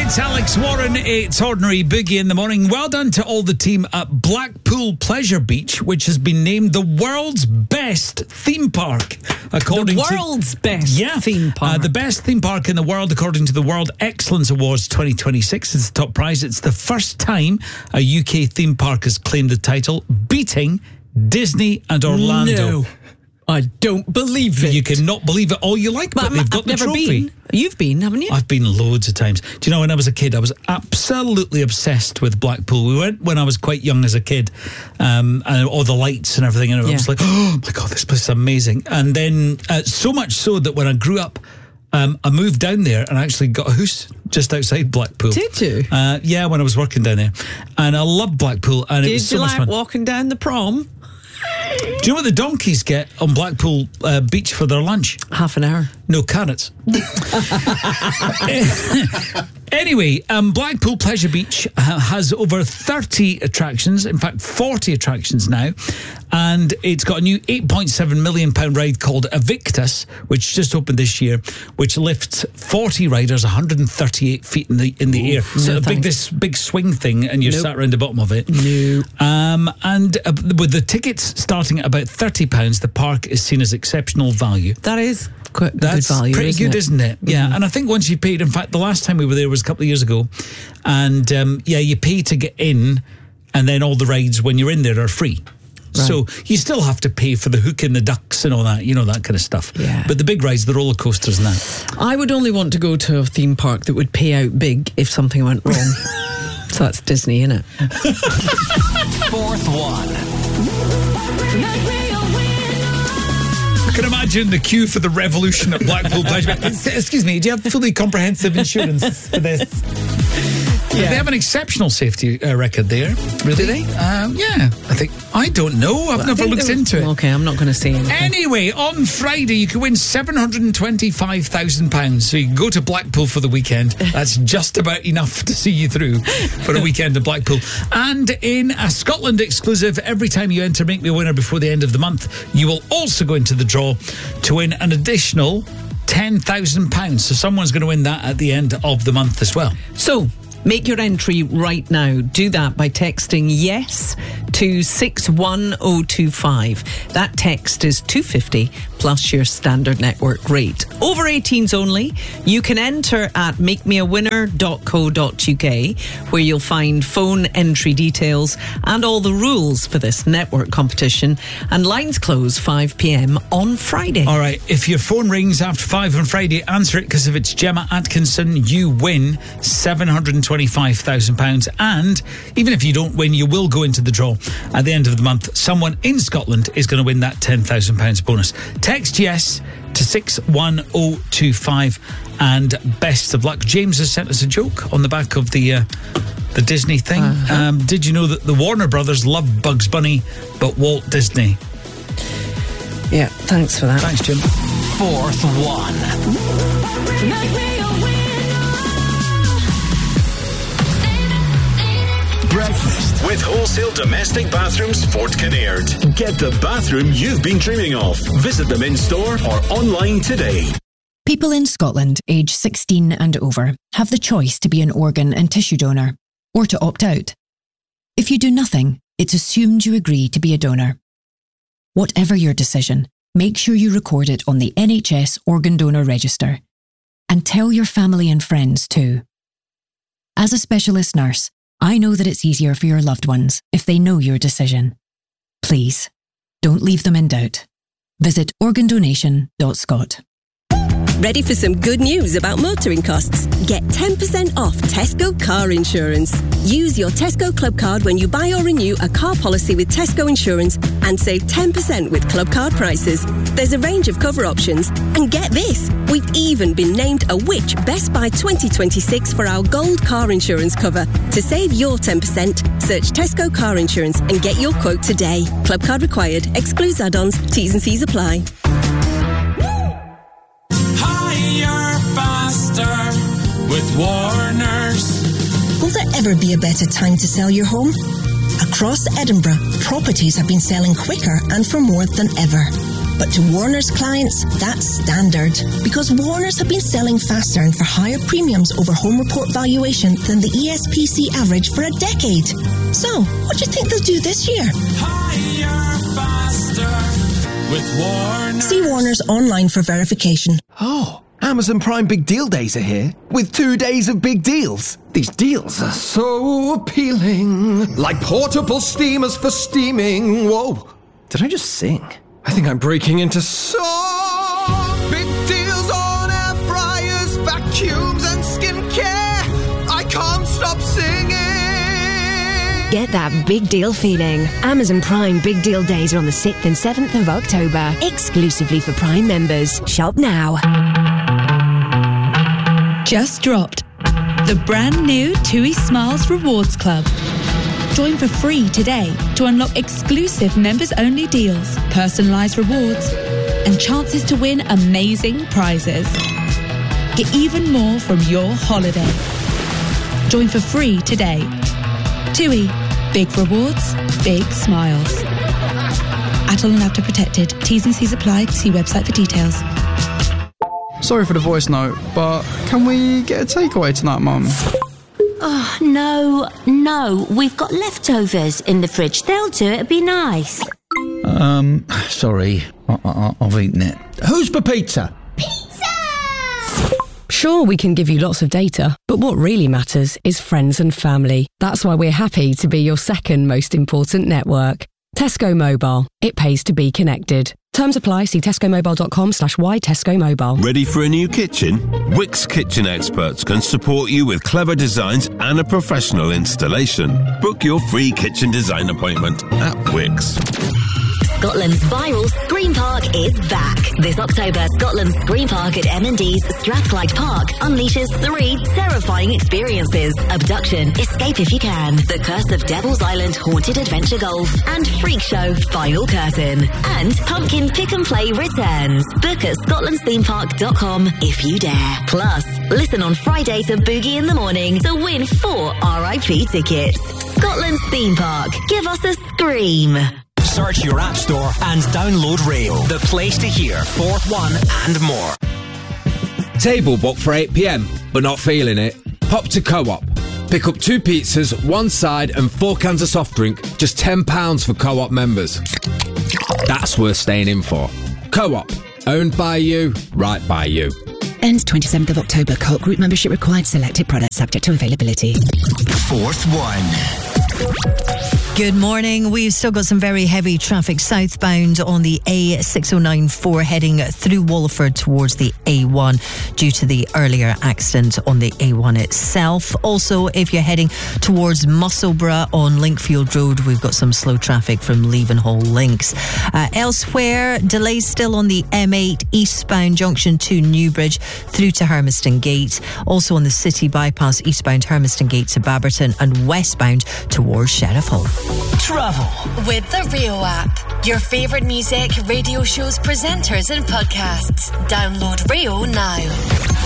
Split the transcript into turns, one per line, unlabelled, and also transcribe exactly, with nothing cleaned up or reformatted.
It's Alex Warren. It's Ordinary Boogie in the morning. Well done to all the team at Blackpool Pleasure Beach, which has been named the world's best theme park. According
the
to,
world's best
yeah,
theme park.
Uh, the best theme park in the world, according to the World Excellence Awards twenty twenty-six. It's the top prize. It's the first time a U K theme park has claimed the title, beating Disney and Orlando.
No. I don't believe it.
You cannot believe it all you like, but, but they've got
I've
the
never
trophy.
Been. You've been, haven't you?
I've been loads of times. Do you know, when I was a kid, I was absolutely obsessed with Blackpool. We went when I was quite young as a kid, um, and all the lights and everything, and I
Yeah.
was like, oh my God, this place is amazing. And then, uh, so much so that when I grew up, um, I moved down there and I actually got a house just outside Blackpool.
Did you?
Uh, yeah, when I was working down there. And I loved Blackpool, and
Did
it was so
you
much
like
fun.
walking down the prom?
Do you know what the donkeys get on Blackpool uh, Beach for their lunch?
Half an hour.
No carrots. Anyway, um, Blackpool Pleasure Beach uh, has over thirty attractions, in fact forty attractions now, and it's got a new eight point seven million pound ride called Evictus, which just opened this year, which lifts forty riders one hundred thirty-eight feet in the in the
Ooh,
air. So
no
a big,
thanks.
this big swing thing, and you're
Nope.
sat around the bottom of it.
No.
Um, and uh, with the tickets starting at about thirty pounds, the park is seen as exceptional value.
That is quite
That's
good value,
pretty
isn't
good,
it?
isn't it? Yeah,
Mm-hmm.
and I think once you paid, in fact, the last time we were there was a couple of years ago, and um, yeah, you pay to get in, and then all the rides when you're in there are free.
Right.
So you still have to pay for the hook and the ducks and all that, you know, that kind of stuff.
Yeah.
But the big rides, the roller coasters and that.
I would only want to go to a theme park that would pay out big if something went wrong. So that's Disney, innit?
Fourth one.
I can imagine the queue for the revolution at Blackpool Pleasure. Excuse me, do you have fully comprehensive insurance for this? Yeah. They have an exceptional safety uh, record there. Really?
Do they?
Um, yeah, I think. I don't know. I've
I
never
think
looked
there was-
into it.
Okay, I'm not going to say anything.
Anyway, on Friday you can win seven hundred twenty-five thousand pounds. So you can go to Blackpool for the weekend. That's just about enough to see you through for a weekend at Blackpool. And in a Scotland exclusive, every time you enter Make Me a Winner before the end of the month, you will also go into the draw to win an additional ten thousand pounds. So someone's going to win that at the end of the month as well.
So, make your entry right now. Do that by texting yes to six one oh two five. That text is two hundred fifty plus your standard network rate. Over eighteens only. You can enter at make me a winner dot co dot uk, where you'll find phone entry details and all the rules for this network competition. And lines close five p.m. on Friday.
All right, if your phone rings after five on Friday, answer it, because if it's Gemma Atkinson, you win seven hundred twenty-five thousand pounds. And even if you don't win, you will go into the draw at the end of the month. Someone in Scotland is going to win that ten thousand pounds bonus. Text yes to six one oh two five, and best of luck. James has sent us a joke on the back of the uh, the Disney thing.
Uh-huh.
Um, did you know that the Warner Brothers love Bugs Bunny, but Walt Disney?
Yeah, thanks for that.
Thanks, Jim.
Fourth one. Breakfast with Wholesale Domestic Bathrooms Fort Kinnaird. Get the bathroom you've been dreaming of. Visit them in store or online today.
People in Scotland aged sixteen and over have the choice to be an organ and tissue donor, or to opt out. If you do nothing, it's assumed you agree to be a donor. Whatever your decision, make sure you record it on the N H S Organ Donor Register. And tell your family and friends too. As a specialist nurse, I know that it's easier for your loved ones if they know your decision. Please, don't leave them in doubt. Visit organ donation dot scot.
Ready for some good news about motoring costs? Get ten percent off Tesco car insurance. Use your Tesco Club card when you buy or renew a car policy with Tesco Insurance and save ten percent with Club card prices. There's a range of cover options. And get this, we've even been named a Which Best Buy twenty twenty-six for our gold car insurance cover. To save your ten percent, search Tesco car insurance and get your quote today. Club card required. Excludes add-ons. T's and C's apply.
With Warners.
Will there ever be a better time to sell your home? Across Edinburgh, properties have been selling quicker and for more than ever. But to Warner's clients, that's standard, because Warner's have been selling faster and for higher premiums over home report valuation than the E S P C average for a decade. So, what do you think they'll do this year?
Higher, faster with Warner.
See Warner's online for verification.
Oh, Amazon Prime Big Deal Days are here, with two days of big deals. These deals are so appealing. Like portable steamers for steaming. Whoa, did I just sing? I think I'm breaking into song. Big deals on air fryers, vacuums and skincare. I can't stop singing.
Get that big deal feeling. Amazon Prime Big Deal Days are on the sixth and seventh of October, exclusively for Prime members. Shop now.
Just dropped the brand new TUI Smiles Rewards Club. Join for free today to unlock exclusive members-only deals, personalised rewards, and chances to win amazing prizes. Get even more from your holiday. Join for free today. TUI. Big rewards, big smiles. Atoll and After Protected. T's and C's apply. See website for details.
Sorry for the voice note, but can we get a takeaway tonight, Mum?
Oh, no, no. We've got leftovers in the fridge. They'll do it. It'd be nice.
Um, sorry. I- I- I've eaten it. Who's for pizza?
Sure, we can give you lots of data, but what really matters is friends and family. That's why we're happy to be your second most important network. Tesco Mobile. It pays to be connected. Terms apply. See tescomobile.com slash y Tesco Mobile.
Ready for a new kitchen? Wickes Kitchen Experts can support you with clever designs and a professional installation. Book your free kitchen design appointment at Wickes.
Scotland's viral Scream Park is back. This October, Scotland's Scream Park at M and D's Strathclyde Park unleashes three terrifying experiences: abduction, escape if you can, The Curse of Devil's Island Haunted Adventure Golf, and Freak Show Final Curtain. And Pumpkin Pick and Play returns. Book at scotlands theme park dot com if you dare. Plus, listen on Friday to Boogie in the Morning to win four R I P tickets. Scotland's Theme Park. Give us a scream.
Search your app store and download Rail, the place to hear Fourth One and more.
Table booked for eight p.m, but not feeling it? Pop to Co-op. Pick up two pizzas, one side and four cans of soft drink, just ten pounds for Co-op members. That's worth staying in for. Co-op. Owned by you, right by you.
Ends twenty-seventh of October. Co-op group membership required. Selected products subject to availability.
Fourth One.
Good morning. We've still got some very heavy traffic southbound on the A six oh nine four heading through Wallingford towards the A one due to the earlier accident on the A one itself. Also, if you're heading towards Musselburgh on Linkfield Road, we've got some slow traffic from Leavenhall Links. Uh, elsewhere, delays still on the M eight eastbound junction to Newbridge through to Hermiston Gate. Also on the City Bypass eastbound Hermiston Gate to Babberton and westbound towards Sheriff Hall.
Travel
with the Rio app. Your favourite music, radio shows, presenters and podcasts. Download Rio now.